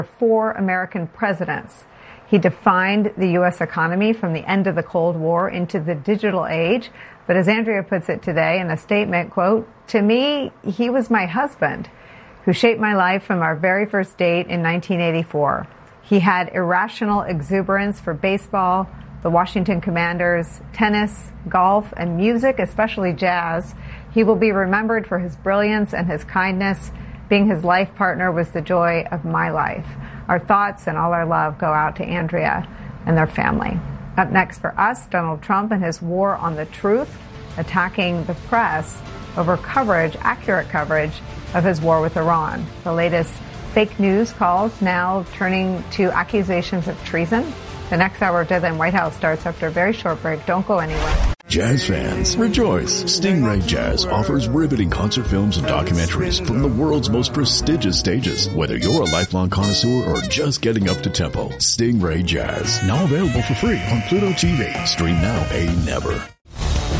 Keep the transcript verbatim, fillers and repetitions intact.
four American presidents. He defined the U S economy from the end of the Cold War into the digital age. But as Andrea puts it today in a statement, quote, "To me, he was my husband who shaped my life from our very first date in nineteen eighty-four. He had irrational exuberance for baseball, the Washington Commanders, tennis, golf, and music, especially jazz. He will be remembered for his brilliance and his kindness. Being his life partner was the joy of my life." Our thoughts and all our love go out to Andrea and their family. Up next for us, Donald Trump and his war on the truth, attacking the press over coverage, accurate coverage of his war with Iran. The latest fake news calls now turning to accusations of treason. The next hour of Deadline White House starts after a very short break. Don't go anywhere. Jazz fans, rejoice! Stingray Jazz offers riveting concert films and documentaries from the world's most prestigious stages. Whether you're a lifelong connoisseur or just getting up to tempo, Stingray Jazz, now available for free on Pluto T V. Stream now, pay never.